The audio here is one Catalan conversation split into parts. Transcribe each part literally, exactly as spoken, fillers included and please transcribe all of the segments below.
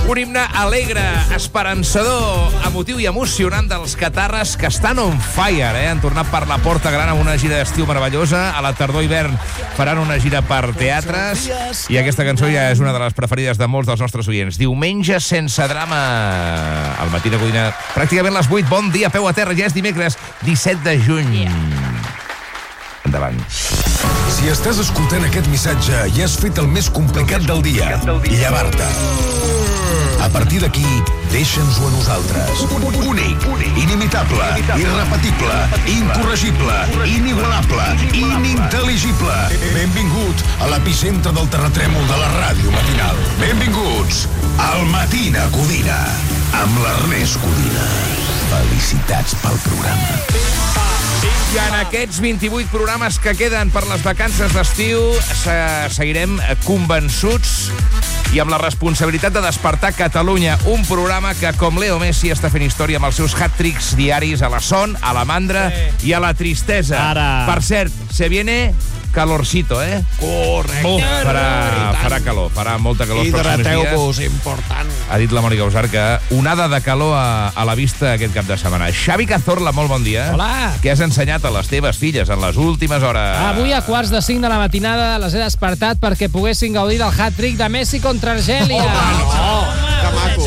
Un himne alegre, esperançador, emotiu i emocionant dels catarres que estan on fire, eh? Han tornat per la Porta Gran amb una gira d'estiu meravellosa. A la tardor-hivern faran una gira per teatres. I aquesta cançó ja és una de les preferides de molts dels nostres oients. Diumenge sense drama. Al matí de Codina, pràcticament les vuit. Bon dia, peu a terra. Ja és dimecres, disset de juny. Endavant. Si estàs escoltant aquest missatge i has fet el més complicat del dia, llevar-te. A partir d'aquí, deixa'ns-ho a nosaltres. Únic, inimitable, irrepetible, incorregible, inigualable, inintel·ligible. Benvingut a l'epicentre del terratrèmol de la ràdio matinal. Benvinguts al Matina Codina, amb l'Ernest Codina. Felicitats pel programa. I en aquests vint-i-vuit programes que queden per les vacances d'estiu se seguirem convençuts i amb la responsabilitat de despertar Catalunya, un programa que, com Leo Messi, està fent història amb els seus hat-tricks diaris a la son, a la mandra sí. i a la tristesa. Ara. Per cert, se viene calorcito, eh? Correcte. Oh, farà, farà calor, farà molta calor. Hidrateu-vos, important. Ha dit la Mònica Usar que onada de calor a, a la vista aquest cap de setmana. Xavi Cazorla, molt bon dia. Hola. Què has ensenyat a les teves filles en les últimes hores? Avui a quarts de cinc de la matinada les he despertat perquè poguessin gaudir del hat-trick de Messi contra Argèlia. Home, no. Que maco.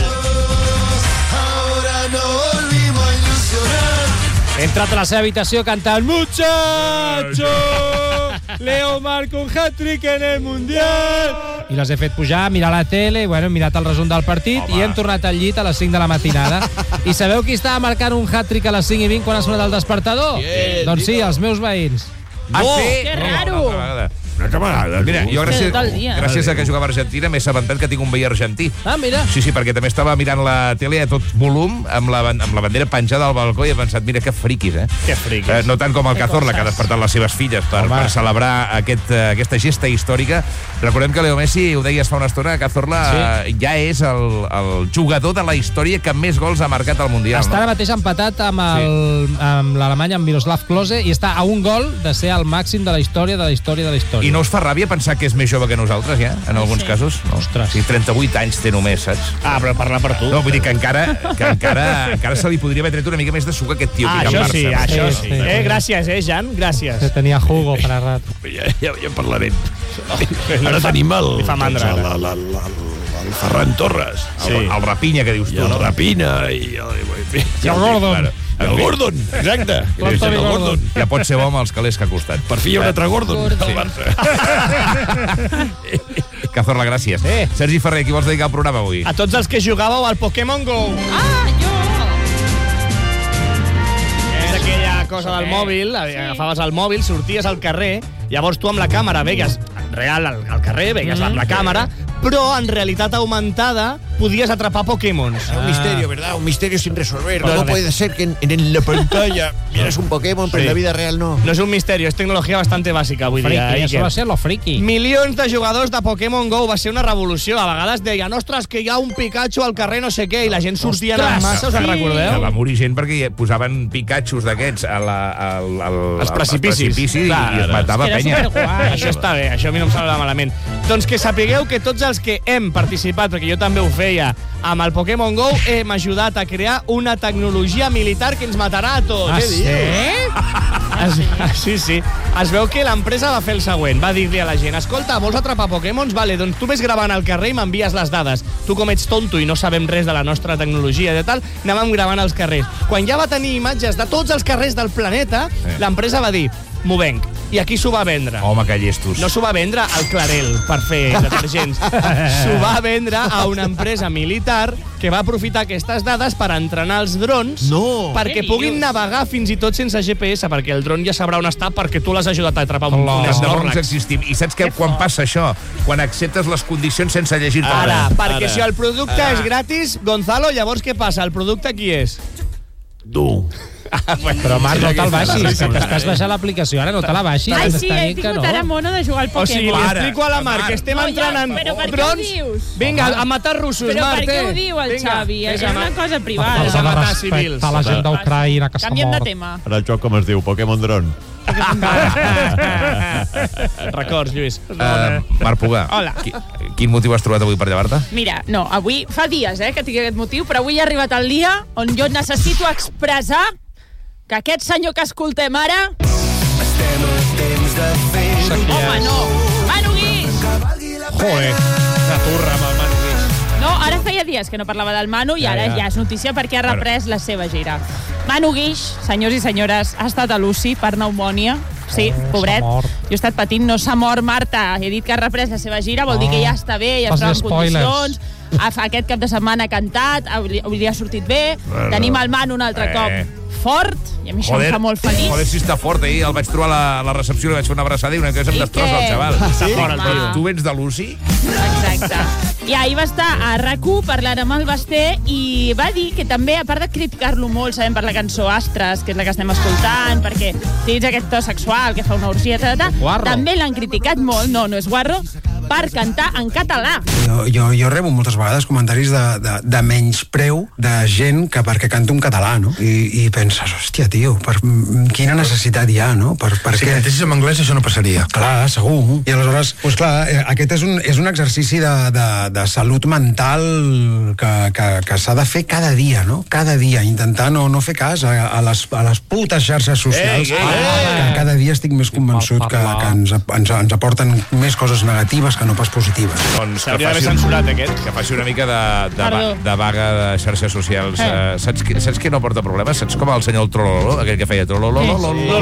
He entrat a la seva habitació cantant Muchacho, Leo marca un hat-trick en el Mundial. I les he fet pujar, mirar la tele, bueno, he mirat el resum del partit. Home. I hem tornat al llit a les cinc de la matinada. I sabeu qui estava marcant un hat-trick a les cinc i vint quan ha sonat el despertador? Bien, doncs sí, els meus veïns. Ah, no. sí? Que raro. No, no, Una camarada. Mira, jo gràcies, Tot el dia. gràcies a que jugava a Argentina m'he assabentat que tinc un veí argentí. Ah, mira. Sí, sí, perquè també estava mirant la tele a tot volum, amb la, amb la bandera penjada al balcó, i he pensat, mira, que friquis, eh? Que friquis. Eh, no tant com el Cazorla, que ha despertat les seves filles per, per celebrar aquest, uh, aquesta gesta històrica. Recordem que Leo Messi, ho deies fa una estona, Cazorla sí. ja és el, el jugador de la història que més gols ha marcat al Mundial. Està no? ara mateix empatat amb el- Sí. amb l'Alemany, amb Miroslav Klose, i està a un gol de ser el màxim de la història, de la història, de la història. I no us fa ràbia pensar que és més jove que nosaltres, ja, en alguns Sí. casos? No. Ostres. Sí, trenta-vuit anys té només, saps? Ah, però parla per tu. No, vull dir que encara, que encara, encara se li podria haver tret una mica més de suc a aquest tio. Ah, que això Barça. sí, això Sí, sí. sí. Eh, gràcies, eh, Jan? Gràcies. Que tenia jugo per a rato. Ja, ja, ja parlarem. Ara tenim el, Li fa mandra, doncs, ara. la, la, la, el Ferran Torres. El, el Rapinha, que dius I tu, el no? Rapina i el, I el Gordon. El Gordon, exacte. L'Anthony El Gordon. Ja pot ser bo amb els calés que ha costat. Per fi hi ha un altre Gordon. Gordon. al Barça. Cazorla, gràcies. Sí. Sergi Ferrer, qui vols dedicar al programa avui? A tots els que jugàveu al Pokémon Go. Ah, jo! És aquella cosa del mòbil, agafaves el mòbil, sorties al carrer, llavors tu amb la càmera veies real al, al carrer, veies amb la càmera, però en realitat augmentada podies atrapar Pokémons. Un misterio, ¿verdad? Un misterio sin resolver. Vale. No puede ser que en, en la pantalla vieras un Pokémon, pero Sí. en la vida real no. No és un misteri, és tecnologia bastante bàsica avui dia. Friki, eh, això Iker? va ser lo friki. Milions de jugadors de Pokémon Go, va ser una revolució. A vegades deien, ostres, que hi ha un Pikachu al carrer no sé què, i la gent sortia en Ostres, massa, us en sí. Que recordeu? va morir gent perquè hi posaven Pikachus d'aquests a la, al, al, Els precipicis. al precipici i Clar, es matava és que era penya. superguai. Això està bé, això a mi no em sembla malament. Doncs que sapigueu que tots els que hem participat, perquè jo també ho feia, amb el Pokémon Go, hem ajudat a crear una tecnologia militar que ens matarà a tots. Ah, Què sí? dius? Es, sí, sí. Es veu que l'empresa va fer el següent. Va dir-li a la gent, escolta, vols atrapar Pokémons? Vale, doncs tu ves gravant al carrer i m'envies les dades. Tu, com ets tonto i no sabem res de la nostra tecnologia i de tal, anàvem gravant als carrers. Quan ja va tenir imatges de tots els carrers del planeta, Sí. l'empresa va dir, m'ho venc. I aquí s'ho va vendre. Home, que llestos. No s'ho va vendre al Clarel per fer detergents. S'ho va vendre a una empresa militar que va aprofitar aquestes dades per entrenar els drons No. perquè Què puguin dius? navegar fins i tot sense G P S, perquè el dron ja sabrà on està perquè tu l'has ajudat a atrapar un, Hola. un Que de bons Snorlax. existim. I saps què? Quan passa això? Quan acceptes les condicions sense llegir-te Ara, res. perquè Ara. si el producte Ara. és gratis, Gonzalo, llavors què passa? El producte qui és? Tu. Però, Marc, no te'l baixis, que t'estàs baixant l'aplicació. Ara no te la baixis. Ai, t'està sí, he dient que tingut no. ara mono de jugar al O Pokémon. sigui, li Ara, explico a la Mar Marc. que estem No, ja, entrenant però per què ho drons... dius? Vinga, a matar russos, Però per Marc. què eh? ho diu el Vinga, Xavi? És vinga, una Marc. cosa Per privada. Falta falta de matar respecte civils. a la gent d'Ucraïna que s'ha Canviem de mort. tema. Ara el joc com es diu? Pokémon Drone. Records, Lluís. Uh, Marc Pugà, Hola. qui, Quin motiu has trobat avui per llevar-te? Mira, no, avui fa dies eh, que tinc aquest motiu, però avui ha arribat el dia on jo necessito expressar que aquest senyor que escoltem ara... Home, no! Manu Guix! Joder, una turra amb el Manu Guix. No, ara feia dies que no parlava del Manu i ara ja, ja és notícia perquè ha reprès la seva gira. Manu Guix, senyors i senyores, ha estat a l'U C I per pneumònia. Sí, pobret. Jo he estat patint, no s'ha mort, Marta. He dit que ha reprès la seva gira, vol dir que ja està bé, ja es troba en condicions. Aquest cap de setmana ha cantat, avui li ha sortit bé. Tenim el Manu un altre cop fort, i a mi això em fa molt feliç. Joder, si està fort, eh? El vaig trobar a la, la recepció, li vaig fer una abraçada i una cosa em destrossa el xaval. Està fort, el tio. Tu vens de l'U C I? Exacte. I ahir va estar a RAC u parlant amb el Basté i va dir que també, a part de criticar-lo molt, sabem, per la cançó Astres, que és la que estem escoltant, perquè tens aquest to sexual que fa una orgia, tata, també l'han criticat molt, no, no és guarro, per cantar en català. Jo, jo, jo rebo moltes vegades comentaris de, de, de menyspreu de gent que perquè canta un català, no? I, i penses, hòstia, tio, per, quina necessitat hi ha, no? Per, per si què? cantessis en anglès això no passaria. Clar, segur. I aleshores, doncs clar, aquest és un, és un exercici de, de, de salut mental que, que, que s'ha de fer cada dia, no? Cada dia, intentar no, no fer cas a, a, les, a les putes xarxes socials, ei, ei, ei. que cada dia estic més convençut que, que ens, ens, ens aporten més coses negatives que no pas positives. Doncs que S'hauria d'haver faci, un, censurat, aquest. que faci una mica de, de, va, de vaga de xarxes socials. Eh. Uh, saps, qui- saps qui no porta problemes? Saps com el senyor Trololó, aquell que feia Trololó?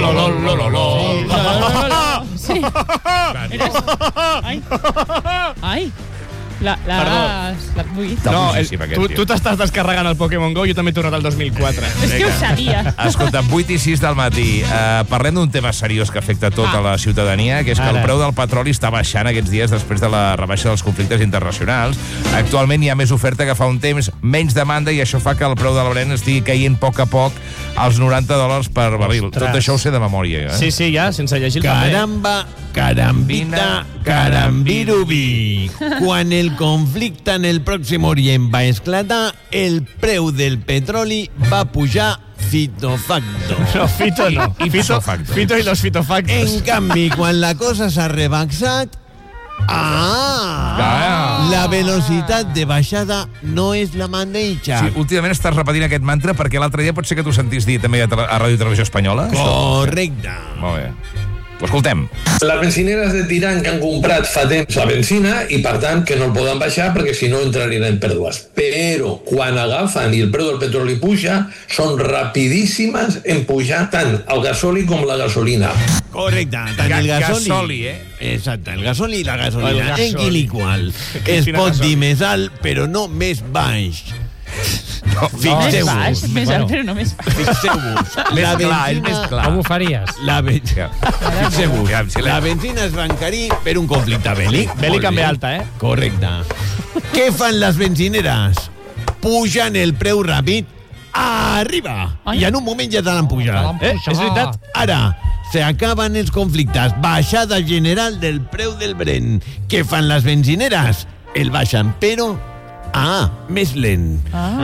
Sí. Ai. Ai. La, la, la, ui. No, el, boníssim, aquest tu, tio. tu t'estàs descarregant el Pokémon GO, jo també he tornat al dos mil quatre. És que ho sabia. Escolta, vuit i sis del matí. Uh, parlem d'un tema seriós que afecta tota Ah. la ciutadania, que és que Ara. el preu del petroli està baixant aquests dies després de la rebaixa dels conflictes internacionals. Actualment hi ha més oferta que fa un temps, menys demanda, i això fa que el preu del Brent estigui caient a poc a poc als noranta dòlars per barril. Ostres. Tot això ho sé de memòria. Eh? Sí, sí, ja, sense llegir el paper. Caramba, carambita, carambirubi. Quan el conflicte en el Pròxim Orient va esclatar, el preu del petroli va pujar fitofacto. No, Fito no. I- i Fito, fitofactos. Fito i los fitofactos. En canvi, quan la cosa s'ha rebaixat, ah, Ah. la velocitat de baixada no és la mateixa. Sí, últimament estàs repetint aquest mantra perquè l'altre dia pot ser que t'ho sentís dir també a, tele- a Ràdio Televisió Espanyola. Correcte. Molt bé. Ho escoltem. Les benzineres de Tirant que han comprat fa temps la benzina i, per tant, que no el poden baixar perquè si no entrarien en pèrdues. Però quan agafen i el preu del petroli puja, són rapidíssimes en pujar tant el gasoli com la gasolina. Correcte, tant Ga- el gasoli... gasoli, eh? Exacte, el gasoli i la El gasolina. gasoli. En quiliqual. Que Es quina pot gasoli. dir més alt, però no més baix. No, Més Fixeu-vos. baix, més alt, Bueno. però no més baix. Fixeu-vos. Més La clar, és benzina- més clar. Com ho faries? La, ben... Ja. Fixeu-vos. Ja, si la- La benzina es va encarir per un conflicte bèl·lic. Bèl·lic Molt en bé. B alta, eh? Correcte. Què fan les benzineres? Pugen el preu ràpid arriba. Ai. I en un moment ja te l'han pujat. Eh, és veritat. Ara, se acaben els conflictes. Baixada general del preu del Brent. Què fan les benzineres? El baixen, però... Ah, més lent.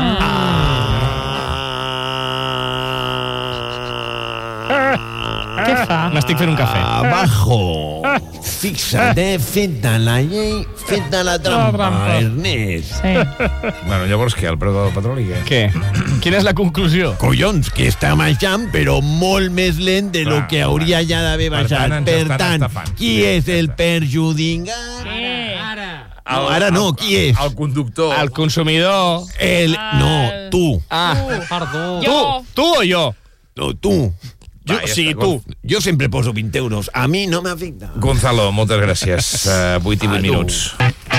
Ah. Què fa? M'estic fent un cafè. Abajo. Fixa't, eh? Feta la llei, feta la trampa, trampa. Ernest. Sí. Bueno, llavors què? El preu del petroli, què? Què? Quina és la conclusió? Collons, que està baixant, però molt més lent de lo Clar, que hauria ja d'haver Per baixat. tant, ens Per estan tant, estafant. qui Sí, és el exacte. perjudicat? No, ara no, qui és? El conductor. El consumidor. El... No, tu. Ah, Perdó. tu, tu o jo? No, tu. Jo, Va, ja sí, està, tu. Jo sempre poso vint euros. A mi no m'afecta. Gonzalo, moltes gràcies. Uh, vuit i vuit A tu. minuts.